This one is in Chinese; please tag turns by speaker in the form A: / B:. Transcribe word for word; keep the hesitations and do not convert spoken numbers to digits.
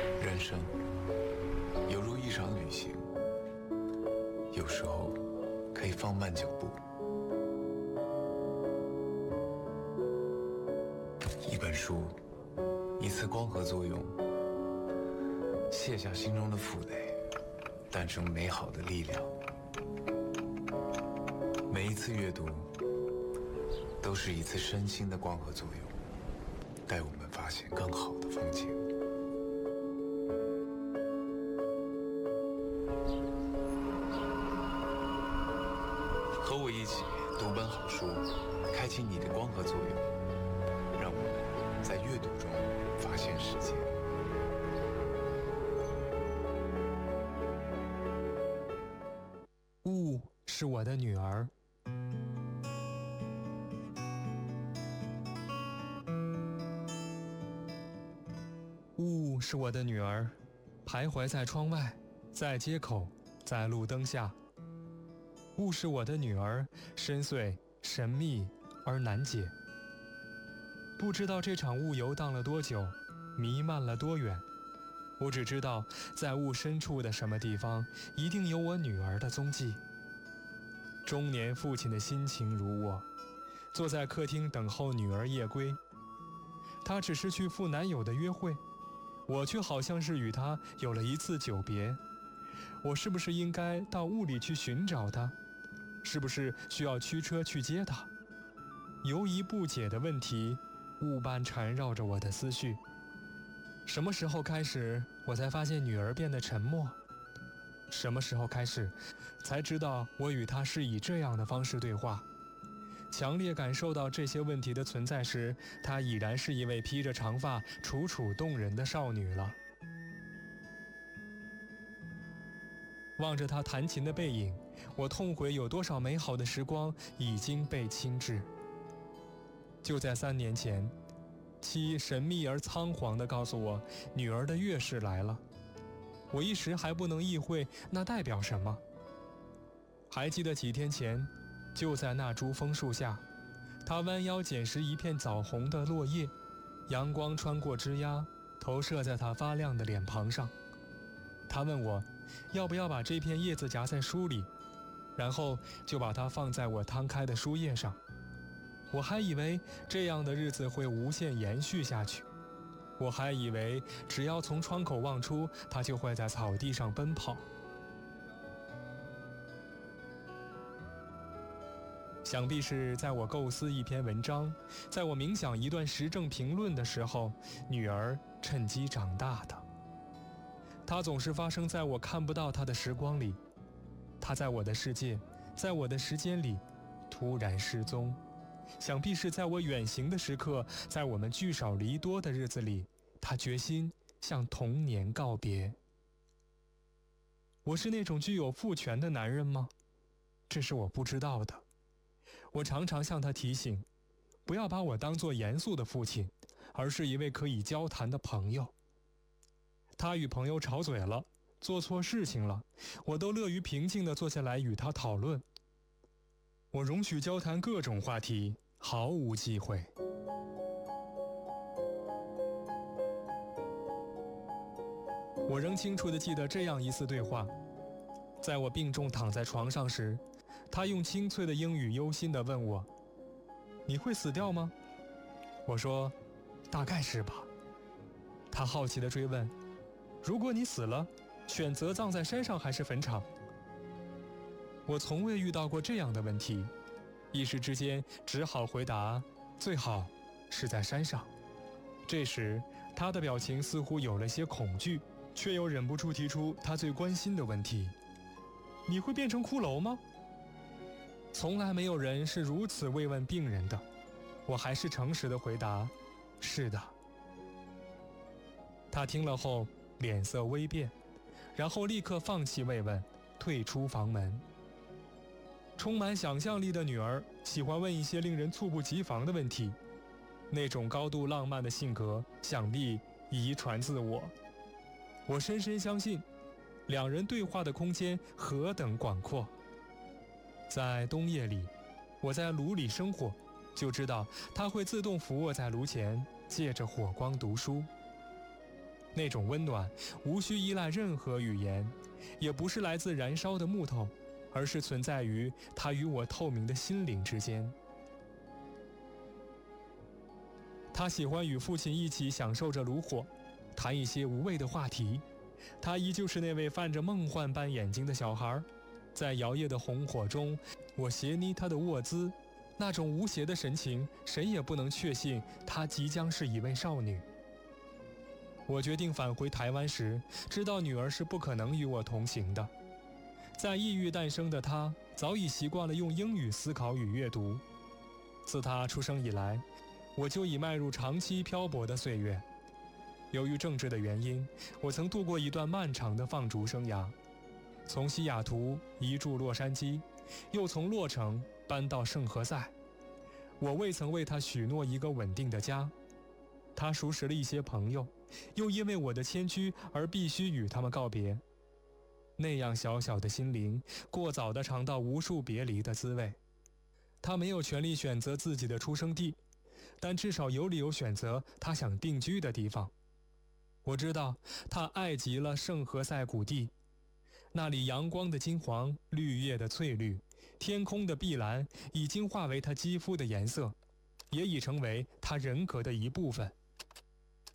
A: 人生犹如一场旅行，有时候可以放慢脚步。一本书，一次光合作用，卸下心中的负累，诞生美好的力量。每一次阅读，都是一次身心的光合作用，带我们发现更好的风景。和我一起读本好书，开启你的光合作用，让我们在阅读中发现世界。
B: 雾是我的女儿。雾是我的女儿，徘徊在窗外，在街口，在路灯下。雾是我的女儿，深邃、神秘而难解。不知道这场雾游荡了多久，弥漫了多远。我只知道，在雾深处的什么地方，一定有我女儿的踪迹。中年父亲的心情如我，坐在客厅等候女儿夜归。她只是去赴男友的约会，我却好像是与她有了一次久别。我是不是应该到雾里去寻找她？是不是需要驱车去接她？犹疑不解的问题，雾般缠绕着我的思绪。什么时候开始，我才发现女儿变得沉默？什么时候开始，才知道我与她是以这样的方式对话？强烈感受到这些问题的存在时，她已然是一位披着长发、楚楚动人的少女了。望着她弹琴的背影，我痛悔有多少美好的时光已经被轻置。就在三年前，妻神秘而仓皇地告诉我，女儿的月事来了。我一时还不能意会那代表什么。还记得几天前，就在那株枫树下，她弯腰捡拾一片枣红的落叶，阳光穿过枝桠，投射在她发亮的脸庞上。她问我要不要把这片叶子夹在书里，然后就把它放在我摊开的书页上。我还以为这样的日子会无限延续下去，我还以为只要从窗口望出，它就会在草地上奔跑。想必是在我构思一篇文章，在我冥想一段时政评论的时候，女儿趁机长大的。它总是发生在我看不到它的时光里，它在我的世界，在我的时间里突然失踪。想必是在我远行的时刻，在我们聚少离多的日子里，他决心向童年告别。我是那种具有父权的男人吗？这是我不知道的。我常常向他提醒，不要把我当作严肃的父亲，而是一位可以交谈的朋友。他与朋友吵嘴了，做错事情了，我都乐于平静地坐下来与他讨论。我容许交谈各种话题，毫无忌讳。我仍清楚地记得这样一次对话，在我病重躺在床上时，他用清脆的英语忧心地问我：“你会死掉吗？”我说：“大概是吧。”他好奇地追问：“如果你死了，选择葬在山上还是坟场？”我从未遇到过这样的问题，一时之间只好回答：“最好是在山上。”这时，他的表情似乎有了些恐惧，却又忍不住提出他最关心的问题：“你会变成骷髅吗？”从来没有人是如此慰问病人的。我还是诚实地回答：“是的。”他听了后脸色微变，然后立刻放弃慰问，退出房门。充满想象力的女儿喜欢问一些令人猝不及防的问题，那种高度浪漫的性格想必遗传自我。我深深相信，两人对话的空间何等广阔。在冬夜里，我在炉里生火，就知道他会自动俯卧在炉前，借着火光读书。 那种温暖无需依赖任何语言，也不是来自燃烧的木头，而是存在于他与我透明的心灵之间。他喜欢与父亲一起享受着炉火，谈一些无谓的话题。他依旧是那位泛着梦幻般眼睛的小孩，在摇曳的红火中，我斜睨他的卧姿，那种无邪的神情，谁也不能确信她即将是一位少女。我决定返回台湾时，知道女儿是不可能与我同行的。在异域诞生的她，早已习惯了用英语思考与阅读。自她出生以来，我就已迈入长期漂泊的岁月。由于政治的原因，我曾度过一段漫长的放逐生涯，从西雅图移驻洛杉矶，又从洛城搬到圣何塞。我未曾为他许诺一个稳定的家，他熟识了一些朋友，又因为我的迁居而必须与他们告别。那样小小的心灵，过早地尝到无数别离的滋味。他没有权利选择自己的出生地，但至少有理由选择他想定居的地方。我知道他爱极了圣何塞谷地，那里阳光的金黄，绿叶的翠绿，天空的碧蓝，已经化为他肌肤的颜色，也已成为他人格的一部分。